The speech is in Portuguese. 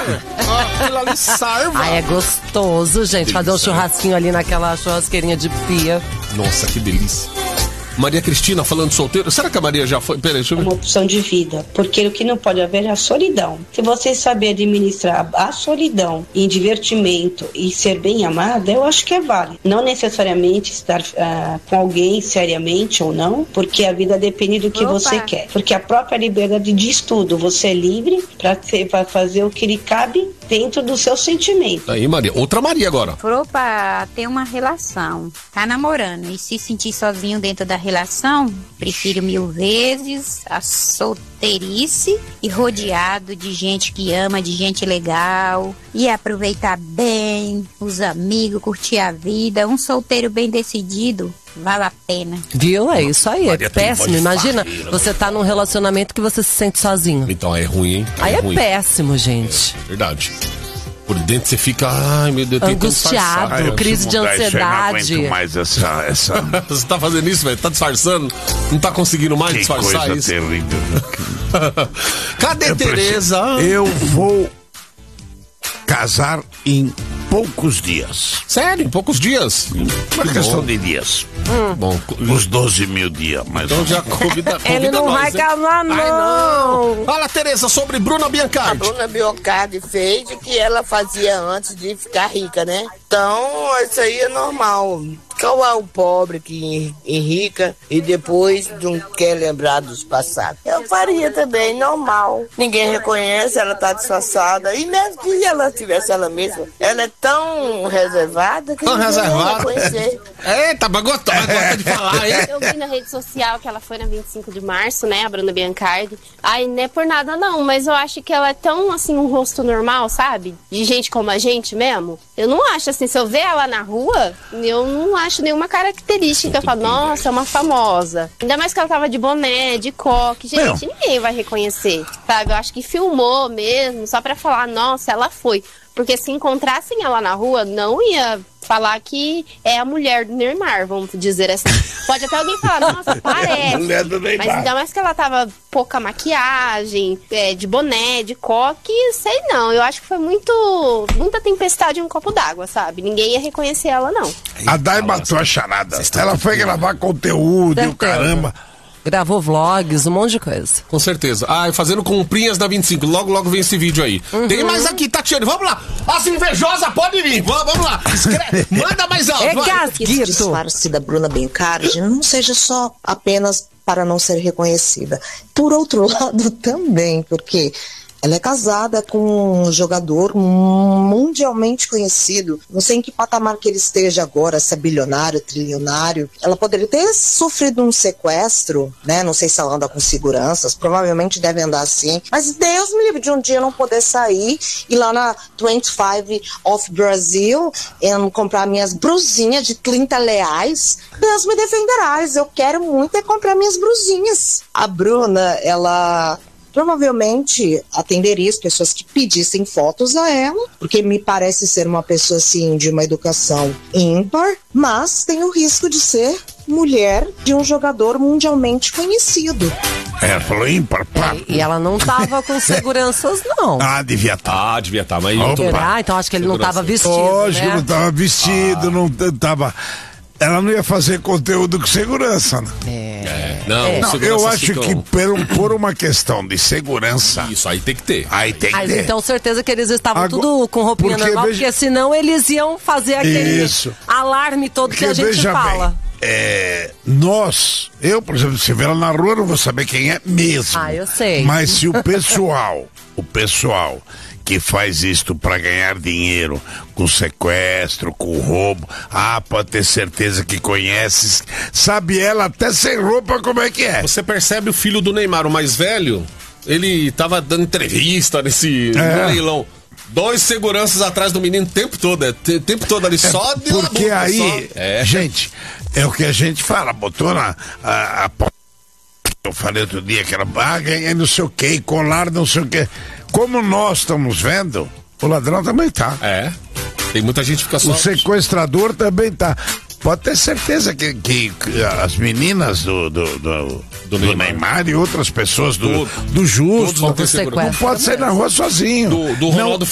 Aquilo ali sarva. Ai, é gostoso, gente, fazer um churrasquinho ali naquela churrasqueirinha de pia. Nossa, que delícia. Maria Cristina falando solteiro. Será que a Maria já foi? Peraí, deixa eu ver. É uma opção de vida, porque o que não pode haver é a solidão. Se você saber administrar a solidão em divertimento e ser bem amada, eu acho que é válido. Não necessariamente estar com alguém seriamente ou não, porque a vida depende do que você quer. Porque a própria liberdade diz tudo. Você é livre para fazer o que lhe cabe dentro do seu sentimento. Aí, Maria. Outra Maria agora. Pra ter uma relação, tá namorando e se sentir sozinho dentro da relação, prefiro 1000 vezes a solteirice e rodeado de gente que ama, de gente legal, e aproveitar bem os amigos, curtir a vida. Um solteiro bem decidido vale a pena. Viu? É isso aí, Maria é péssimo. Imagina, você tá num relacionamento que você se sente sozinho. Então é ruim, hein? Aí é ruim. Péssimo, gente. Verdade. Por dentro você fica, ai meu Deus, angustiado, crise de ansiedade. Eu não aguento mais essa... Você tá fazendo isso, velho? Tá disfarçando? Não tá conseguindo mais disfarçar coisa isso? Terrível. Cadê Tereza? Eu vou casar em poucos dias. Sério? Em poucos dias? Uma questão de dias. Bom, uns 12 mil dias, mas então já convida ele não nós, vai casar, não. Ai, não. Fala, Tereza, sobre Bruna Biancardi. A Bruna Biancardi fez o que ela fazia antes de ficar rica, né? Então, isso aí é normal. Qual é o pobre que enrica e depois não quer lembrar dos passados? Eu faria também, normal. Ninguém reconhece, ela tá disfarçada. E mesmo que ela tivesse ela mesma, ela é tão reservada que ninguém vai reconhecer. Eita, gosta de falar, hein? Eu vi na rede social que ela foi na 25 de março, né? A Bruna Biancardi. Aí não é por nada não, mas eu acho que ela é tão, assim, um rosto normal, sabe? De gente como a gente mesmo. Eu não acho, assim, se eu ver ela na rua, eu não acho nenhuma característica. Eu falo, nossa, é uma famosa. Ainda mais que ela tava de boné, de coque. Gente, ninguém vai reconhecer, sabe? Eu acho que filmou mesmo, só pra falar, nossa, ela foi. Porque se encontrassem ela na rua, não ia falar que é a mulher do Neymar, vamos dizer assim. Pode até alguém falar, nossa, parece. Mas ainda mais que ela tava pouca maquiagem, de boné, de coque, sei não. Eu acho que foi muita tempestade em um copo d'água, sabe? Ninguém ia reconhecer ela, não. A Dai matou a charada. Ela foi gravar conteúdo e o caramba. Gravou vlogs, um monte de coisa. Com certeza. Fazendo comprinhas da 25. Logo vem esse vídeo aí. Tem mais aqui, Tatiana. Vamos lá. As invejosas podem vir. Vamos lá. Manda mais alto. Que esse disfarce da Bruna Biancardi não seja só apenas para não ser reconhecida. Por outro lado também, porque ela é casada com um jogador mundialmente conhecido. Não sei em que patamar que ele esteja agora, se é bilionário, trilionário. Ela poderia ter sofrido um sequestro, né? Não sei se ela anda com seguranças, provavelmente deve andar assim. Mas Deus me livre de um dia não poder sair, ir lá na 25 of Brazil e comprar minhas brusinhas de 30 reais. Deus me defenderás, eu quero muito comprar minhas brusinhas. A Bruna, ela provavelmente atenderia as pessoas que pedissem fotos a ela, porque me parece ser uma pessoa assim de uma educação ímpar, mas tem o risco de ser mulher de um jogador mundialmente conhecido. Ela falou ímpar, pá. E ela não tava com seguranças, não. Devia estar. Devia estar, mas... Então acho que ele não tava vestido, Lógico, né? não tava vestido, não tava... Ela não ia fazer conteúdo com segurança, né? Não, eu acho que por uma questão de segurança... Isso, aí tem que ter. Mas então certeza que eles estavam tudo com roupinha normal, porque senão eles iam fazer aquele alarme todo que a gente fala. Eu, por exemplo, se ver ela na rua, eu não vou saber quem é mesmo. Eu sei. Mas se o pessoal que faz isto para ganhar dinheiro com sequestro, com roubo, pode ter certeza que conhece, sabe ela até sem roupa como é que é. Você percebe o filho do Neymar, o mais velho, ele tava dando entrevista nesse leilão. 2 seguranças atrás do menino o tempo todo, ali só de porque aí, gente, é o que a gente fala, botou na eu falei outro dia que era ganhei não sei o que, colar não sei o que. Como nós estamos vendo, o ladrão também tá. Tem muita gente que fica só... O sequestrador também tá. Pode ter certeza que as meninas do Neymar e outras pessoas do Justo não pode sair na rua sozinho. Do Ronaldo